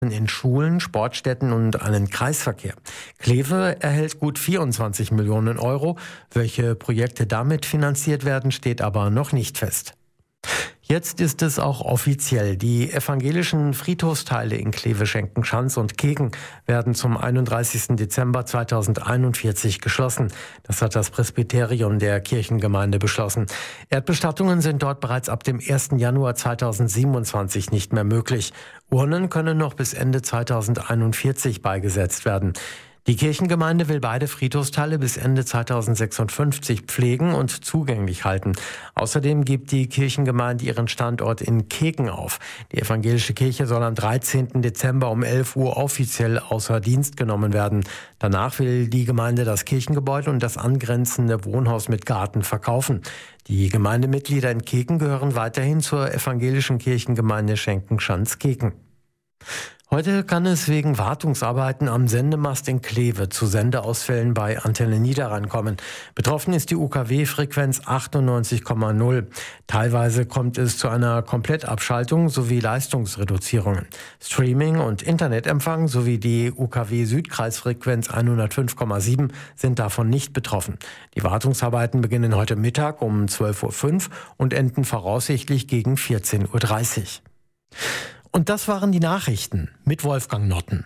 in Schulen, Sportstätten und einen Kreisverkehr. Kleve erhält gut 24 Millionen Euro. Welche Projekte damit finanziert werden, steht aber noch nicht fest. Jetzt ist es auch offiziell. Die evangelischen Friedhofsteile in Kleve, Schenkenschanz und Keken werden zum 31. Dezember 2041 geschlossen. Das hat das Presbyterium der Kirchengemeinde beschlossen. Erdbestattungen sind dort bereits ab dem 1. Januar 2027 nicht mehr möglich. Urnen können noch bis Ende 2041 beigesetzt werden. Die Kirchengemeinde will beide Friedhofsteile bis Ende 2056 pflegen und zugänglich halten. Außerdem gibt die Kirchengemeinde ihren Standort in Keken auf. Die evangelische Kirche soll am 13. Dezember um 11 Uhr offiziell außer Dienst genommen werden. Danach will die Gemeinde das Kirchengebäude und das angrenzende Wohnhaus mit Garten verkaufen. Die Gemeindemitglieder in Keken gehören weiterhin zur evangelischen Kirchengemeinde Schenkenschanz-Keken. Heute kann es wegen Wartungsarbeiten am Sendemast in Kleve zu Sendeausfällen bei Antenne Niederrhein kommen. Betroffen ist die UKW-Frequenz 98,0. Teilweise kommt es zu einer Komplettabschaltung sowie Leistungsreduzierungen. Streaming und Internetempfang sowie die UKW-Südkreisfrequenz 105,7 sind davon nicht betroffen. Die Wartungsarbeiten beginnen heute Mittag um 12.05 Uhr und enden voraussichtlich gegen 14.30 Uhr. Und das waren die Nachrichten mit Wolfgang Notten.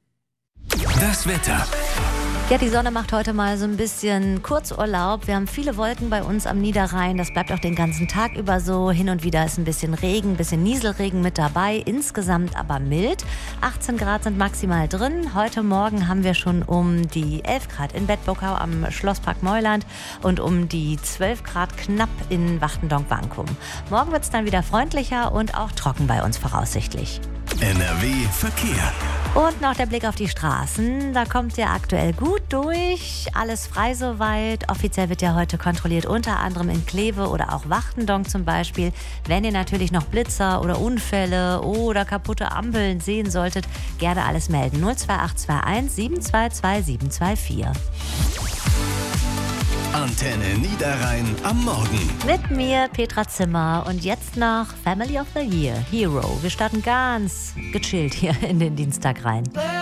Das Wetter. Ja, die Sonne macht heute mal so ein bisschen Kurzurlaub. Wir haben viele Wolken bei uns am Niederrhein. Das bleibt auch den ganzen Tag über so. Hin und wieder ist ein bisschen Regen, ein bisschen Nieselregen mit dabei. Insgesamt aber mild. 18 Grad sind maximal drin. Heute Morgen haben wir schon um die 11 Grad in Bedbokau am Schlosspark Meuland und um die 12 Grad knapp in Wachtendonk-Wankum. Morgen wird es dann wieder freundlicher und auch trocken bei uns voraussichtlich. NRW Verkehr. Und noch der Blick auf die Straßen. Da kommt ihr aktuell gut durch. Alles frei soweit. Offiziell wird ja heute kontrolliert, unter anderem in Kleve oder auch Wachtendonk zum Beispiel. Wenn ihr natürlich noch Blitzer oder Unfälle oder kaputte Ampeln sehen solltet, gerne alles melden. 02821 722 724. Antenne Niederrhein am Morgen. Mit mir, Petra Zimmer. Und jetzt noch Family of the Year, Hero. Wir starten ganz gechillt hier in den Dienstag rein.